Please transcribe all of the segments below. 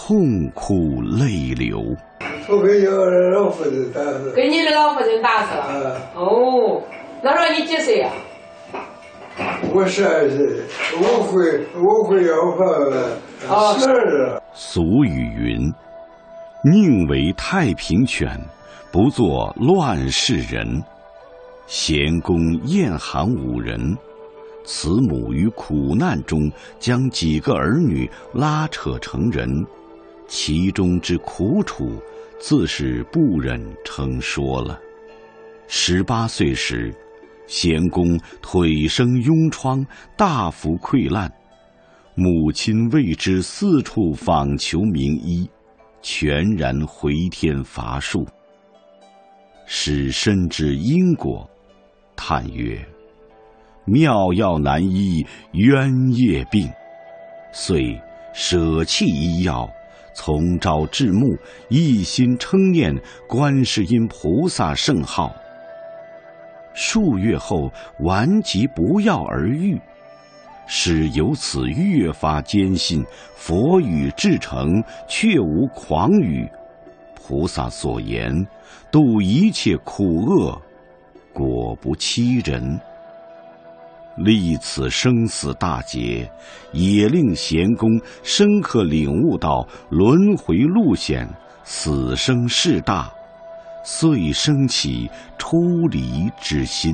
痛哭泪流。 我给老夫人打死。 给你的老夫人打死了。哦，那时候你几岁呀？ 我12岁，我会要饭12。 俗语云：宁为太平犬，不做乱世人。贤公晏寒5人，慈母于苦难中将几个儿女拉扯成人，其中之苦楚，自是不忍称说了。18岁时，贤公腿生痈疮，大幅溃烂，母亲为之四处访求名医，全然回天乏术。使深知因果，叹曰：妙药难医冤业病，遂舍弃医药，从朝至暮，一心称念观世音菩萨圣号。数月后，顽疾不药而愈，使由此越发坚信佛语至诚，确无诳语。菩萨所言，度一切苦厄，果不欺人。历此生死大劫，也令贤公深刻领悟到轮回路险，死生事大，遂生起出离之心。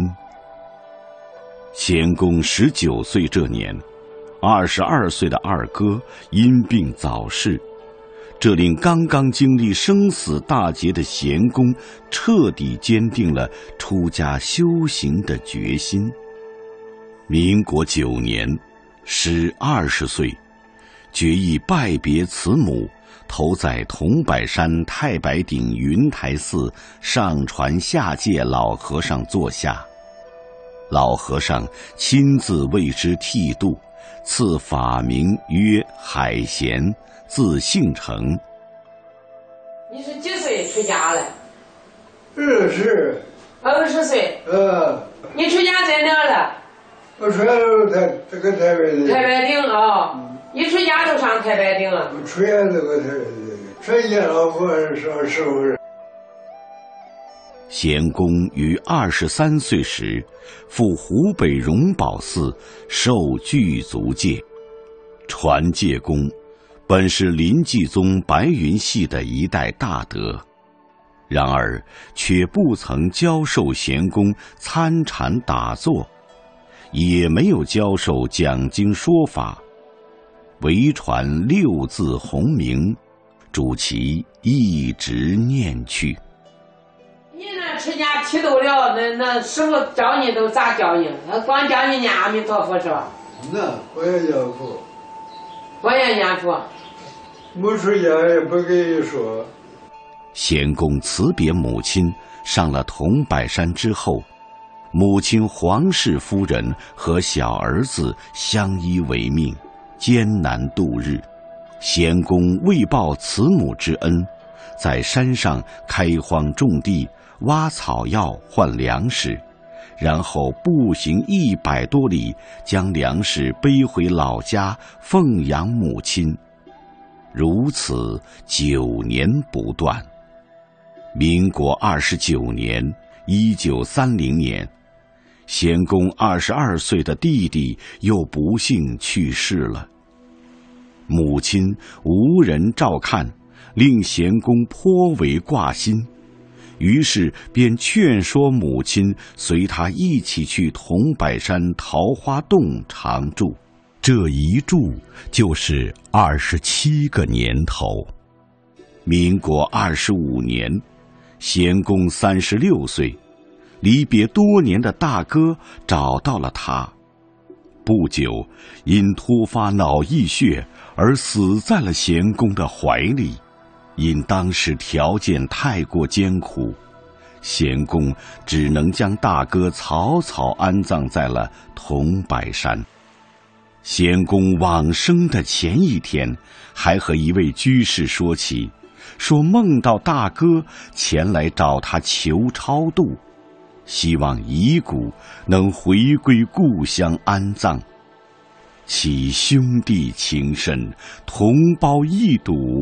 贤公19岁这年，22岁的二哥因病早逝，这令刚刚经历生死大劫的贤公彻底坚定了出家修行的决心。民国9年，时20岁，决意拜别慈母，投在桐柏山太白顶云台寺上传下界老和尚座下。老和尚亲自为之剃度，赐法名曰海贤，字姓成。 你是几岁出家了 ？20 岁。你出家在哪了？ 我出家这个太白顶。 太白顶啊！你出家都上太白顶了？ 我出家这个太白顶，出家老和尚师傅。 贤公于23岁时，赴湖北荣宝寺受具足戒。传戒公本是临济宗白云系的一代大德，然而却不曾教授贤公参禅打坐，也没有教授讲经说法，唯传6字洪名，主其一直念去。 你那出家剃度了，那师傅教你都咋教你？他光教你念阿弥陀佛是吧？ 那我也念佛。 我也念佛。 没出家也不跟你说。 贤公辞别母亲，上了桐柏山之后，母亲黄氏夫人和小儿子相依为命，艰难度日。贤公为报慈母之恩，在山上开荒种地，挖草药换粮食，然后步行100多里，将粮食背回老家奉养母亲。如此9年不断。民国29年，1930年，贤公22岁的弟弟又不幸去世了。母亲无人照看，令贤公颇为挂心，于是便劝说母亲随他一起去桐柏山桃花洞常住。这一住就是27个年头。民国25年，贤公36岁，离别多年的大哥找到了他。不久，因突发脑溢血而死在了贤公的怀里。因当时条件太过艰苦，贤公只能将大哥草草安葬在了桐柏山。贤公往生的前一天，还和一位居士说起，说梦到大哥前来找他求超度，希望遗骨能回归故乡安葬。其兄弟情深，同胞一睹，